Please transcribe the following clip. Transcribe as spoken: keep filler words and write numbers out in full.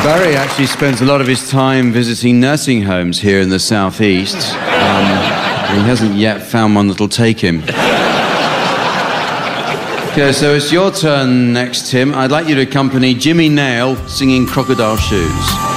Barry actually spends a lot of his time visiting nursing homes here in the southeast. Um, he hasn't yet found one that'll take him. Okay, so it's your turn next, Tim. I'd like you to accompany Jimmy Nail singing Crocodile Shoes.